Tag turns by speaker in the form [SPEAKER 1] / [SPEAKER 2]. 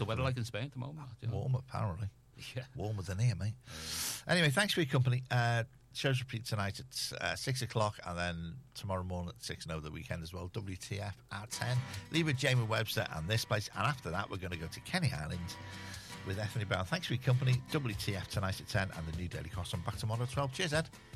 [SPEAKER 1] the weather like in Spain at the moment?
[SPEAKER 2] Warm, apparently.
[SPEAKER 1] Yeah.
[SPEAKER 2] Warmer than here, mate. Anyway, thanks for your company. Shows repeat tonight at 6 o'clock, and then tomorrow morning at 6 and over the weekend as well. WTF at 10. Leave with Jamie Webster and This Place. And after that, we're going to go to Kenny Island with Anthony Brown. Thanks for your company. WTF tonight at 10 and the new Daily Cross. I'm back tomorrow at 12. Cheers, Ed.